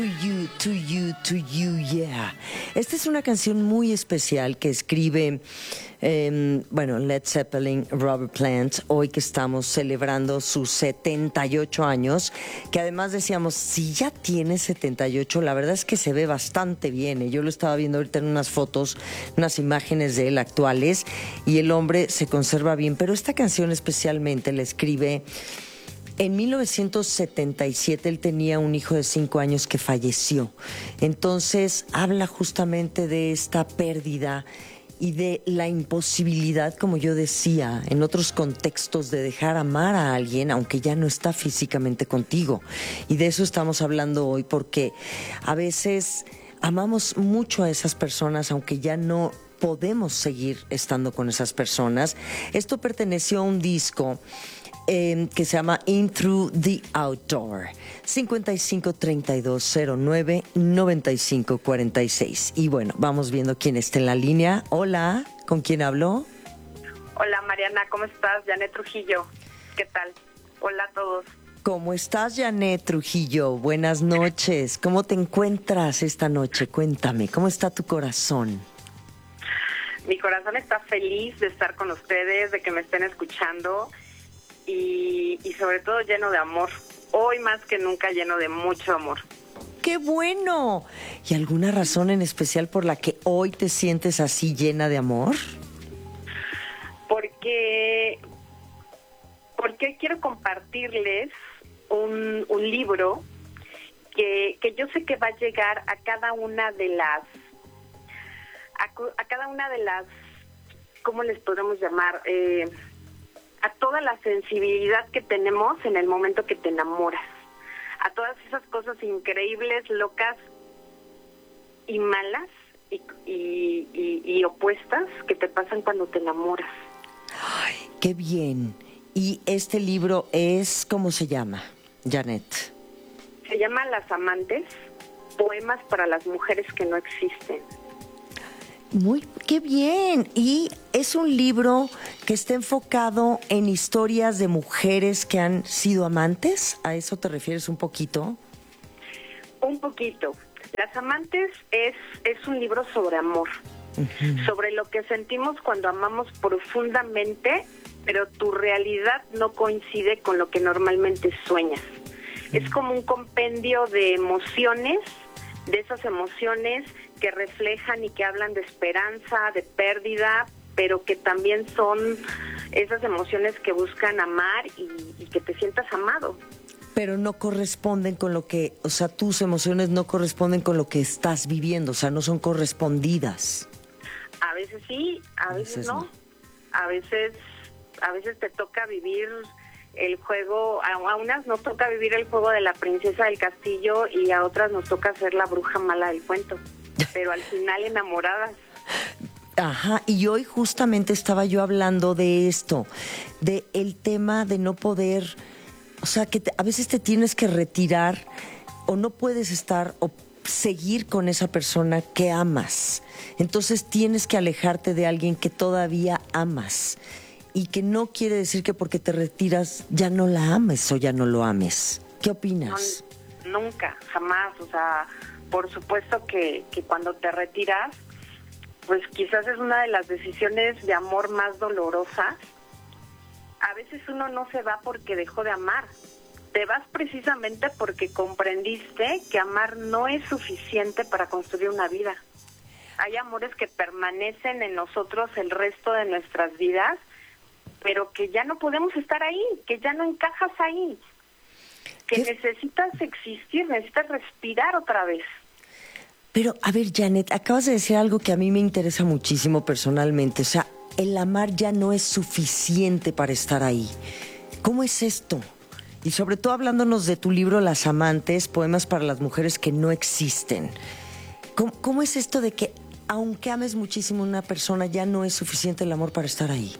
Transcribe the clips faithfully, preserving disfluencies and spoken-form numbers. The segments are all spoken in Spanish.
To you, to you, to you, yeah. Esta es una canción muy especial que escribe, eh, bueno, Led Zeppelin, Robert Plant, hoy que estamos celebrando sus setenta y ocho años, que además decíamos, si ya tiene setenta y ocho, la verdad es que se ve bastante bien. ¿eh? Yo lo estaba viendo ahorita en unas fotos, unas imágenes de él actuales, y el hombre se conserva bien, pero esta canción especialmente la escribe... En mil novecientos setenta y siete él tenía un hijo de cinco años que falleció. Entonces habla justamente de esta pérdida y de la imposibilidad, como yo decía, en otros contextos de dejar amar a alguien aunque ya no está físicamente contigo. Y de eso estamos hablando hoy porque a veces amamos mucho a esas personas aunque ya no podemos seguir estando con esas personas. Esto perteneció a un disco Eh, que se llama In Through the Outdoor. Cincuenta y cinco treinta y dos cero nueve noventa y cinco cuarenta y seis. Y bueno, vamos viendo quién está en la línea. Hola, ¿con quién hablo? Hola Mariana, ¿cómo estás? Janet Trujillo, ¿qué tal? Hola a todos. ¿Cómo estás, Janet Trujillo? Buenas noches. ¿Cómo te encuentras esta noche? Cuéntame, ¿cómo está tu corazón? Mi corazón está feliz de estar con ustedes, de que me estén escuchando. Y, y sobre todo lleno de amor. Hoy más que nunca lleno de mucho amor. ¡Qué bueno! ¿Y alguna razón en especial por la que hoy te sientes así llena de amor? Porque, porque quiero compartirles un, un libro que, que yo sé que va a llegar a cada una de las... A, a cada una de las... ¿Cómo les podemos llamar? Eh... a toda la sensibilidad que tenemos en el momento que te enamoras, a todas esas cosas increíbles, locas y malas y, y, y, y opuestas que te pasan cuando te enamoras. Ay, qué bien. ¿Y este libro es, cómo se llama, Janet? Se llama Las Amantes, poemas para las mujeres que no existen. Muy, qué bien. Y es un libro que está enfocado en historias de mujeres que han sido amantes. ¿A eso te refieres un poquito? Un poquito. Las Amantes es, es un libro sobre amor, uh-huh. sobre lo que sentimos cuando amamos profundamente, pero tu realidad no coincide con lo que normalmente sueñas. Uh-huh. Es como un compendio de emociones, de esas emociones que reflejan y que hablan de esperanza, de pérdida, pero que también son esas emociones que buscan amar y, y que te sientas amado. Pero no corresponden con lo que, o sea, tus emociones no corresponden con lo que estás viviendo, o sea, no son correspondidas. A veces sí, a, a veces, veces no. no. A veces, a veces te toca vivir el juego, a, a unas nos toca vivir el juego de la princesa del castillo y a otras nos toca ser la bruja mala del cuento. Pero al final enamoradas. Ajá, y hoy justamente estaba yo hablando de esto, de el tema de no poder, o sea, que te, a veces te tienes que retirar o no puedes estar o seguir con esa persona que amas. Entonces tienes que alejarte de alguien que todavía amas y que no quiere decir que porque te retiras ya no la ames o ya no lo ames. ¿Qué opinas? No, nunca, jamás, o sea... Por supuesto que, que cuando te retiras, pues quizás es una de las decisiones de amor más dolorosas. A veces uno no se va porque dejó de amar. Te vas precisamente porque comprendiste que amar no es suficiente para construir una vida. Hay amores que permanecen en nosotros el resto de nuestras vidas, pero que ya no podemos estar ahí, que ya no encajas ahí. Que ¿Qué? necesitas existir, necesitas respirar otra vez. Pero, a ver, Janet, acabas de decir algo que a mí me interesa muchísimo personalmente. O sea, el amar ya no es suficiente para estar ahí. ¿Cómo es esto? Y sobre todo hablándonos de tu libro Las Amantes, poemas para las mujeres que no existen. ¿Cómo, cómo es esto de que, aunque ames muchísimo a una persona, ya no es suficiente el amor para estar ahí?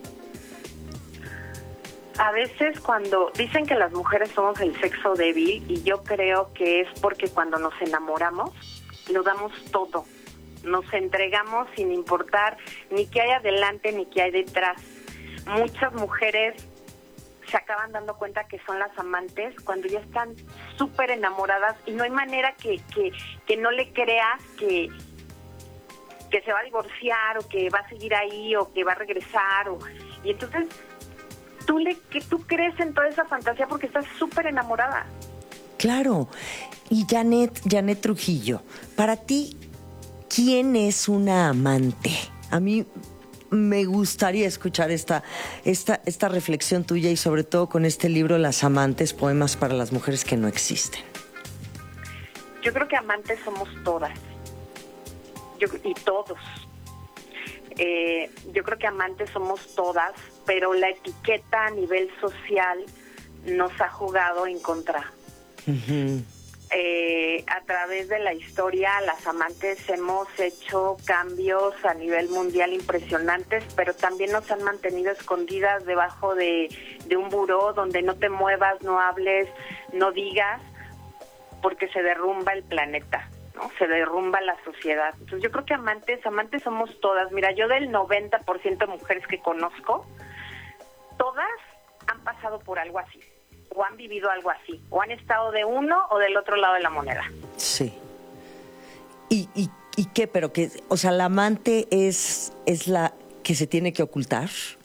A veces cuando dicen que las mujeres somos el sexo débil, y yo creo que es porque cuando nos enamoramos, lo damos todo. Nos entregamos sin importar ni qué hay adelante ni qué hay detrás. Muchas mujeres se acaban dando cuenta que son las amantes cuando ya están súper enamoradas y no hay manera que, que, que no le creas que, que se va a divorciar o que va a seguir ahí o que va a regresar. O, y entonces tú, le, que tú crees en toda esa fantasía porque estás súper enamorada. Claro. Y Janet, Janet Trujillo, para ti, ¿quién es una amante? A mí me gustaría escuchar esta, esta, esta reflexión tuya y sobre todo con este libro Las Amantes, poemas para las mujeres que no existen. Yo creo que amantes somos todas. Yo, y todos. Eh, yo creo que amantes somos todas, pero la etiqueta a nivel social nos ha jugado en contra. Uh-huh. Eh, a través de la historia, las amantes hemos hecho cambios a nivel mundial impresionantes, pero también nos han mantenido escondidas debajo de, de un buró donde no te muevas, no hables, no digas, porque se derrumba el planeta, ¿no? Se derrumba la sociedad. Entonces yo creo que amantes, amantes somos todas. Mira, yo del noventa por ciento de mujeres que conozco, todas han pasado por algo así. O han vivido algo así, o han estado de uno o del otro lado de la moneda. Sí. ¿Y, y, y qué? Pero que, o sea, la amante es, es la que se tiene que ocultar.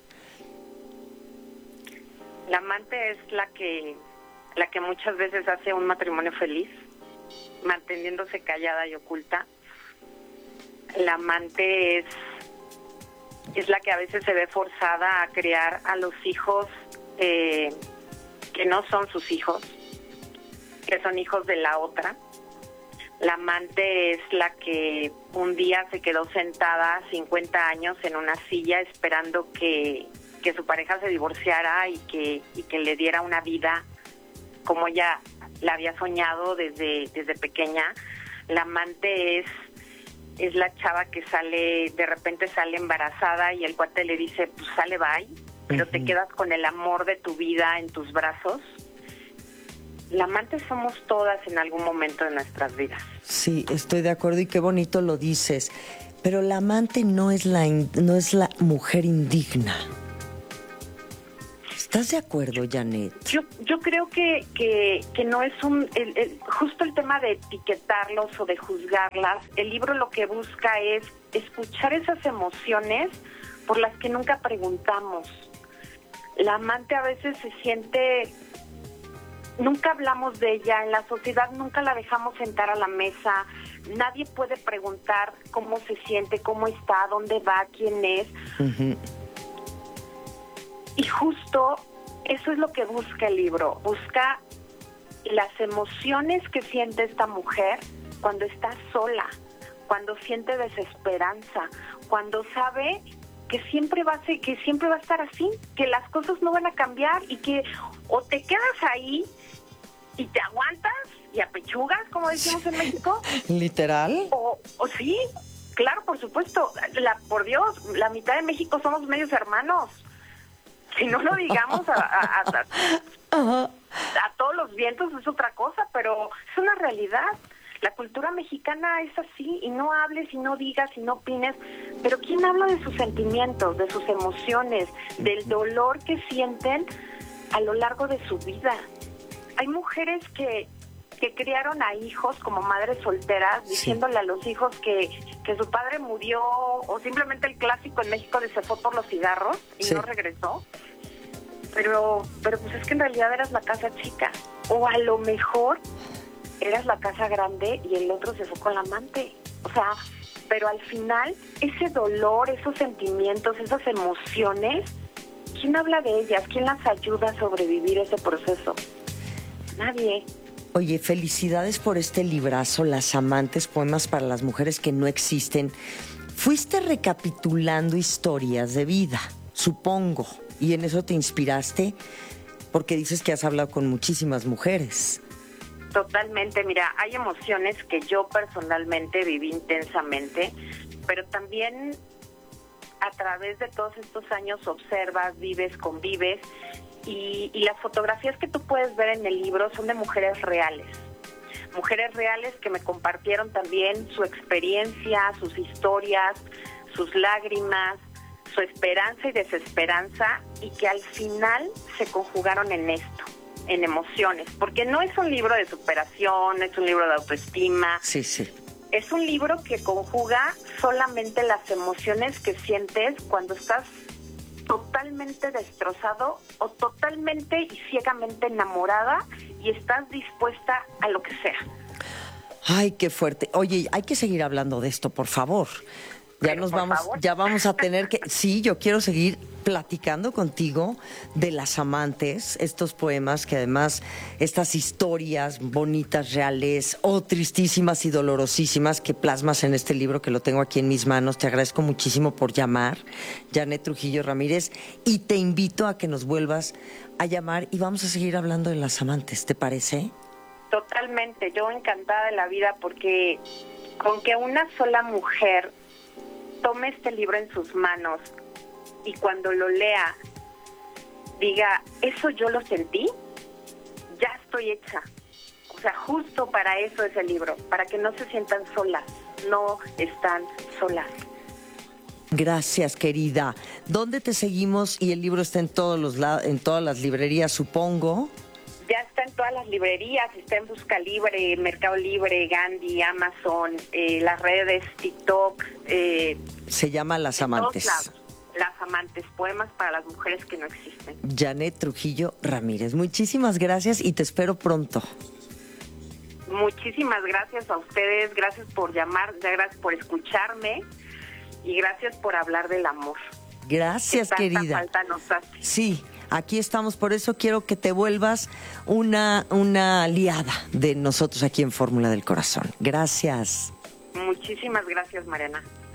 La amante es la que, la que muchas veces hace un matrimonio feliz, manteniéndose callada y oculta. La amante es, es la que a veces se ve forzada a criar a los hijos eh, que no son sus hijos, que son hijos de la otra. La amante es la que un día se quedó sentada cincuenta años en una silla esperando que, que su pareja se divorciara y que, y que le diera una vida como ella la había soñado desde, desde pequeña. La amante es, es la chava que sale, de repente sale embarazada y el cuate le dice, pues sale, bye, pero uh-huh. te quedas con el amor de tu vida en tus brazos. La amante somos todas en algún momento de nuestras vidas. Sí, estoy de acuerdo y qué bonito lo dices. Pero la amante no es la, in, no es la mujer indigna. ¿Estás de acuerdo, Janet? Yo, yo creo que, que, que no es un... El, el, justo el tema de etiquetarlos o de juzgarlas, el libro lo que busca es escuchar esas emociones por las que nunca preguntamos. La amante a veces se siente, nunca hablamos de ella, en la sociedad nunca la dejamos sentar a la mesa, nadie puede preguntar cómo se siente, cómo está, dónde va, quién es. Uh-huh. Y justo eso es lo que busca el libro, busca las emociones que siente esta mujer cuando está sola, cuando siente desesperanza, cuando sabe que siempre va a ser, que siempre va a estar así, que las cosas no van a cambiar y que o te quedas ahí y te aguantas y apechugas, como decimos en México. ¿Literal? O, o sí, claro, por supuesto. La, por Dios, la mitad de México somos medios hermanos. Si no lo digamos a, a, a, a, a todos los vientos es otra cosa, pero es una realidad. La cultura mexicana es así, y no hables, y no digas, y no opines, pero ¿quién habla de sus sentimientos, de sus emociones, del dolor que sienten a lo largo de su vida? Hay mujeres que, que criaron a hijos como madres solteras, diciéndole sí. a los hijos que, que su padre murió, o simplemente el clásico en México de se fue por los cigarros y sí. no regresó. Pero, pero pues es que en realidad eras la casa chica, o a lo mejor eras la casa grande y el otro se fue con la amante. O sea, pero al final, ese dolor, esos sentimientos, esas emociones, ¿quién habla de ellas? ¿Quién las ayuda a sobrevivir ese proceso? Nadie. Oye, felicidades por este librazo, Las Amantes, poemas para las mujeres que no existen. Fuiste recapitulando historias de vida, supongo, y en eso te inspiraste, porque dices que has hablado con muchísimas mujeres. Totalmente, mira, hay emociones que yo personalmente viví intensamente, pero también a través de todos estos años observas, vives, convives, y, y las fotografías que tú puedes ver en el libro son de mujeres reales. Mujeres reales que me compartieron también su experiencia, sus historias, sus lágrimas, su esperanza y desesperanza, y que al final se conjugaron en esto, en emociones, porque no es un libro de superación, no es un libro de autoestima. Sí, sí. Es un libro que conjuga solamente las emociones que sientes cuando estás totalmente destrozado o totalmente y ciegamente enamorada y estás dispuesta a lo que sea. Ay, qué fuerte. Oye, hay que seguir hablando de esto, por favor. Ya Pero nos por vamos, favor. ya vamos a tener que... Sí, yo quiero seguir platicando contigo de Las Amantes, estos poemas que además, estas historias bonitas, reales, o tristísimas y dolorosísimas que plasmas en este libro que lo tengo aquí en mis manos. Te agradezco muchísimo por llamar, Janet Trujillo Ramírez, y te invito a que nos vuelvas a llamar y vamos a seguir hablando de Las Amantes, ¿te parece? Totalmente, yo encantada de la vida, porque con que una sola mujer tome este libro en sus manos y cuando lo lea diga, eso yo lo sentí, ya estoy hecha. O sea, justo para eso es el libro, para que no se sientan solas, no están solas. Gracias, querida. ¿Dónde te seguimos? Y el libro está en todos los la- en todas las librerías, supongo. Ya está en todas las librerías, está en Busca Libre, Mercado Libre, Gandhi, Amazon, eh, las redes, TikTok. Eh, Se llama Las en todos Amantes. lados. Las Amantes, poemas para las mujeres que no existen. Janet Trujillo Ramírez. Muchísimas gracias y te espero pronto. Muchísimas gracias a ustedes, gracias por llamar, ya gracias por escucharme y gracias por hablar del amor. Gracias, que tanta querida. falta nos hace. Sí, aquí estamos, por eso quiero que te vuelvas una, una aliada de nosotros aquí en Fórmula del Corazón. Gracias. Muchísimas gracias, Mariana.